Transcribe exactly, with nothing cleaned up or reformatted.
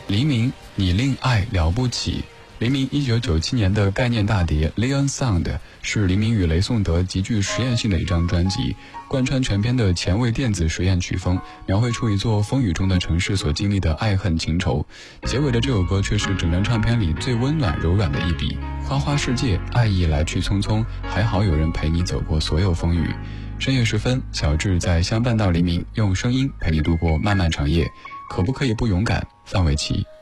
黎明，你令爱了不起。黎明一九九七年的概念大碟 Leon Sound 是黎明与雷颂德极具实验性的一张专辑，贯穿全篇的前卫电子实验曲风，描绘出一座风雨中的城市所经历的爱恨情仇。结尾的这首歌却是整张唱片里最温暖柔软的一笔，花花世界，爱意来去匆匆，还好有人陪你走过所有风雨。深夜时分，小智在相伴到黎明，用声音陪你度过漫漫长夜。可不可以不勇敢？范玮琪。